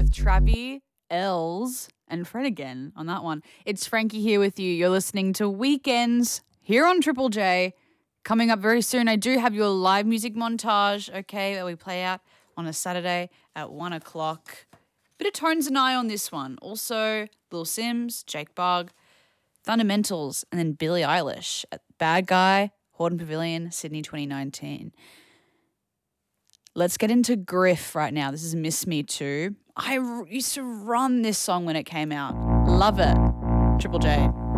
with Travi, Els, and Fred again on that one. It's Frankie here with you. You're listening to Weekends here on Triple J. Coming up very soon, I do have your live music montage, okay, that we play out on a Saturday at 1 o'clock. Bit of Tones and I on this one. Also, Lil Sims, Jake Bugg, Fundamentals, and then Billie Eilish at Bad Guy, Hordern Pavilion, Sydney 2019. Let's get into Griff right now. This is Miss Me Too. I used to run this song when it came out. Love it. Triple J.